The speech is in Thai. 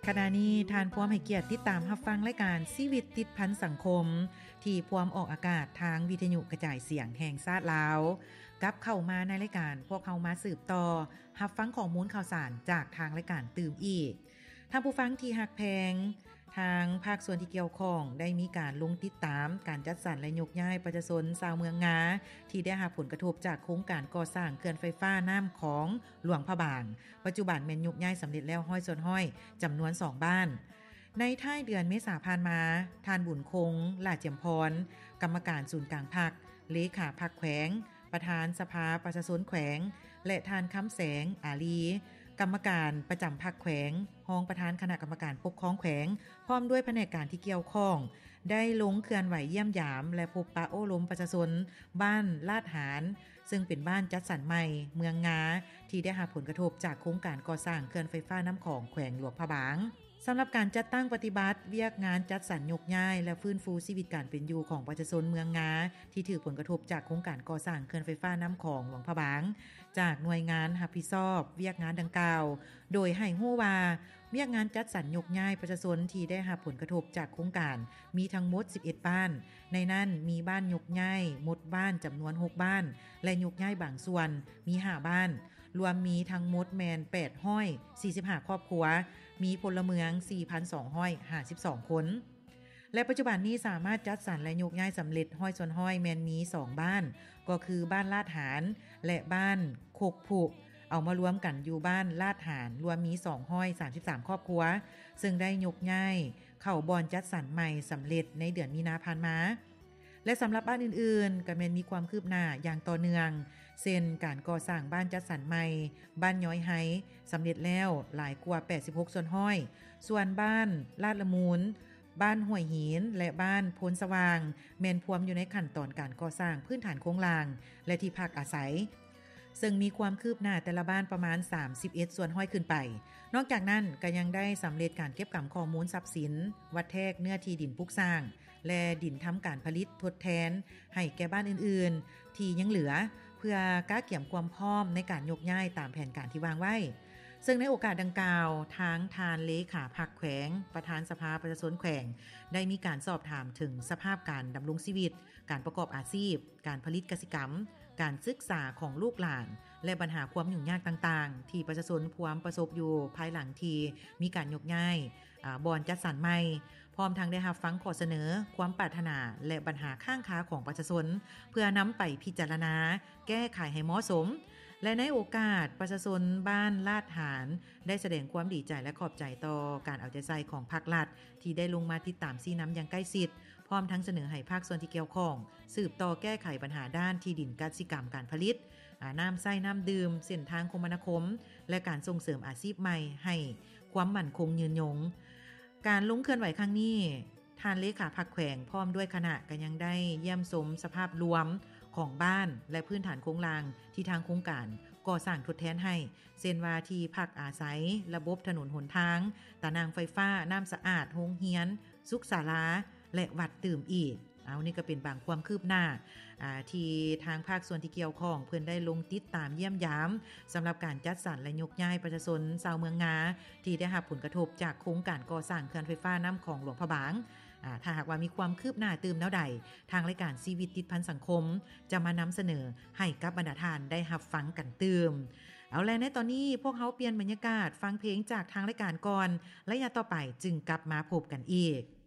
ขณะนี้ทานพร้อมให้เกียรติติดตามรับฟังรายการชีวิตติดพันสังคมที่พร้อมออกอากาศทางวิทยุกระจายเสียงแห่งชาติลาวกับเข้ามาในรายการพวกเขามาสืบต่อรับฟังข้อมูลข่าวสารจากทางรายการตื่มอีกท่านผู้ฟังที่ฮักแพงทางภาคส่วนที่เกี่ยวข้องได้มีการลงติดตามการจัดสรรและยกย้ายประชาชนชาวเมืองงาที่ได้รับผลกระทบจากโครงการก่อสร้างเขื่อนไฟฟ้าน้ำของหลวงพระบางปัจจุบันแม่นยกย้ายสำเร็จแล้วห้อยส่วนห้อยจำนวน2บ้านในท้ายเดือนเมษายนผ่านมาท่านบุญคงลาเจียมพรกรรมการศูนย์กลางพรรคเลขาพรรคแขวงประธานสภาประชาชนแขวงและท่านคำแสงอาลีกรรมการประจำพรรคแขวงรองประธานคณะกรรมการปกครองแขวงพร้อมด้วยแผนกการที่เกี่ยวข้องได้ลงเคลื่อนไหวเยี่ยมยามและพบปะโอ้ล้มประชาชนบ้านลาดหารซึ่งเป็นบ้านจัดสรรใหม่เมืองงาที่ได้รับผลกระทบจากโครงการก่อสร้างเขื่อนไฟฟ้าน้ำของแขวงหลวงพระบางสำหรับการจัดตั้งปฏิบัติเวียกงานจัดสรรยกย้ายและฟื้นฟูชีวิตการเป็นอยู่ของประชาชนเมืองงาที่ถือผลกระทบจากโครงการก่อสร้างเขื่อนไฟฟ้าน้ำของหลวงพระบางจากหน่วยงานรับผิดชอบเวียกงานดังกล่าวโดยให้ฮู้ว่าเวียกงานจัดสรรยกย้ายประชาชนที่ได้รับผลกระทบจากโครงการมีทั้งหมด11บ้านในนั้นมีบ้านยกย้ายหมดบ้านจำนวน6บ้านและยกย้ายบางส่วนมี5บ้านรวมมีทั้งหมดแมน845ครอบครัวมีพลเมือง 4,252 คนและปัจจุบันนี้สามารถจัดสรรและยกย้ายสำเร็จห้อยส่วนห้อยแมนมี2บ้านก็คือบ้านลาดหารและบ้านโคกผุเอามารวมกันอยู่บ้านลาดหารรวมมี233ครอบครัวซึ่งได้ยกย้ายเข้าบอนจัดสรรใหม่สำเร็จในเดือนมีนาคมมาและสำหรับบ้านอื่นๆก็แม้นมีความคืบหน้าอย่างต่อเนื่องเช่นการก่อสร้างบ้านจัดสรรใหม่บ้านย้อยไฮสำเร็จแล้วหลายกว่า86ส่วนห้อยส่วนบ้านลาดละมูลบ้านห้วยหินและบ้านโพนสว่างแม่นพวมอยู่ในขั้นตอนการก่อสร้างพื้นฐานโครงสร้างและที่พักอาศัยซึ่งมีความคืบหน้าแต่ละบ้านประมาณ31ส่วนห้อยขึ้นไปนอกจากนั้นก็ยังได้สำเร็จการเก็บกำข้อมูลทรัพย์สินวัดแทกเนื้อที่ดินปลูกสร้างและดินทำการผลิตทดแทนให้แก่บ้านอื่นๆที่ยังเหลือเพื่อก้าเกี่ยมความพร้อมในการยกย้ายตามแผนการที่วางไว้ซึ่งในโอกาสดังกล่าวทางทานเลขาพรรคแขวงประธานสภาประชาชนแขวงได้มีการสอบถามถึงสภาพการดำรงชีวิตการประกอบอาชีพการผลิตกสิกรรมการศึกษาของลูกหลานและปัญหาความยุ่งยากต่างๆที่ประชาชนพวามประสบอยู่ภายหลังที่มีการยกย้ายบอนจัดสรรใหม่พร้อมทั้งได้รับฟังข้อเสนอความปรารถนาและปัญหาข้างค้าของประชาชนเพื่อนำไปพิจารณาแก้ไขให้เหมาะสมและในโอกาสประชาชนบ้านลาดหารได้แสดงความดีใจและขอบใจต่อการเอาใจใส่ของภาครัฐที่ได้ลงมาติดตามซี้น้ำอย่างใกล้ชิดพร้อมทั้งเสนอให้ภาคส่วนที่เกี่ยวข้องสืบต่อแก้ไขปัญหาด้านที่ดินกสิกรรมการผลิตน้ำใส้น้ำดื่มเส้นทางคมนาคมและการส่งเสริมอาชีพใหม่ให้ความมั่นคงยืนยงการลงเคลื่อนไหวครั้งนี้ท่านเลขาพรรคแขวงพร้อมด้วยคณะก็ยังได้เยี่ยมชมสภาพรวมของบ้านและพื้นฐานโครงสร้างที่ทางโครงการก่อสร้างทดแทนให้เช่นว่าที่พักอาศัยระบบถนนหนทางตานางไฟฟ้าน้ำสะอาดโรงเรียนสุขศาลาและวัดตื่มอีกนี่ก็เป็นบางความคืบหน้าที่ทางภาคส่วนที่เกี่ยวข้องเพิ่นได้ลงติดตามเยี่ยมยามสำหรับการจัดสรรและยกย้ายประชาชนชาวเมืองงาที่ได้รับผลกระทบจากโครงการก่อสร้างเขื่อนไฟฟ้าน้ำของหลวงพระบางถ้าหากว่ามีความคืบหน้าตื่มแนวใดทางรายการชีวิตติดพันสังคมจะมานำเสนอให้กับบรรดาท่านได้รับฟังกันตื่มเอาแล้วในตอนนี้พวกเขาเปลี่ยนบรรยากาศฟังเพลงจากทางรายการก่อนและอย่าต่อไปจึงกลับมาพบกันอีก